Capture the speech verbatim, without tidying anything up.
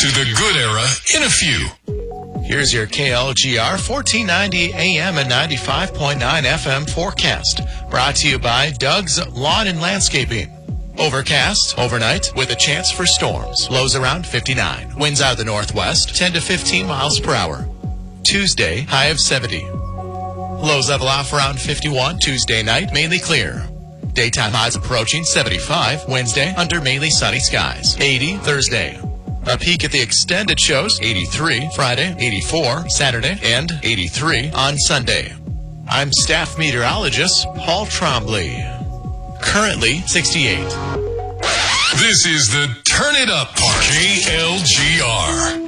to the good era in a few. Here's your K L G R fourteen ninety A M and ninety-five point nine F M forecast. Brought to you by Doug's Lawn and Landscaping. Overcast overnight with a chance for storms. Lows around fifty-nine. Winds out of the northwest, ten to fifteen miles per hour. Tuesday, high of seventy. Lows level off around fifty-one. Tuesday night, mainly clear. Daytime highs approaching seventy-five. Wednesday, under mainly sunny skies. eighty Thursday. A peek at the extended shows, eighty-three Friday, eighty-four Saturday, and eighty-three on Sunday. I'm staff meteorologist Paul Trombley. Currently sixty-eight. This is the Turn It Up Part, K L G R.